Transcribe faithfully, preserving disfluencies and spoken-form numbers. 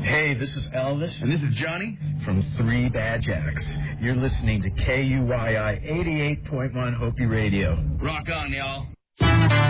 Hey, this is Elvis. And this is Johnny from Three Bad Jacks. You're listening to K U Y I eighty-eight point one Hopi Radio. Rock on, y'all.